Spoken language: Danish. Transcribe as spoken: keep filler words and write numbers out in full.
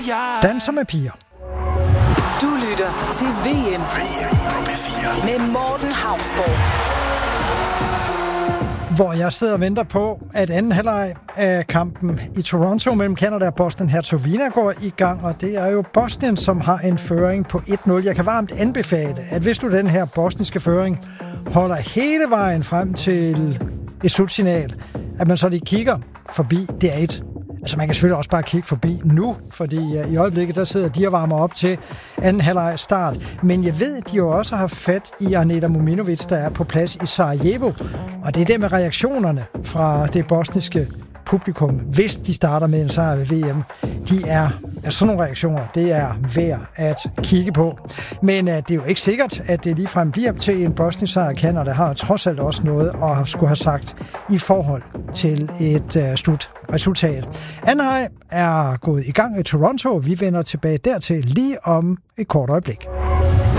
Danser med piger. Du lytter til V M. V M på P fire. Med Morten Hausborg. Hvor jeg sidder og venter på, at anden halvleg af kampen i Toronto mellem Canada og Bosnien-Herzegovina går i gang, og det er jo Bosnien, som har en føring på et nul. Jeg kan varmt anbefale, at hvis du den her bosniske føring holder hele vejen frem til et slutsignal, at man så lige kigger forbi D et. Altså man kan selvfølgelig også bare kigge forbi nu, fordi uh, i øjeblikket der sidder de og varmer op til anden halvleg start. Men jeg ved, at de jo også har fat i Arneta Mominovic, der er på plads i Sarajevo. Og det er det med reaktionerne fra det bosniske publikum, hvis de starter med en sejr ved V M. De er, altså sådan nogle reaktioner, det er værd at kigge på. Men uh, det er jo ikke sikkert, at det ligefrem bliver til en bosnisk sejr. Canada har trods alt også noget at skulle have sagt i forhold til et uh, slutresultat. Anden halvleg er gået i gang i Toronto. Vi vender tilbage dertil lige om et kort øjeblik.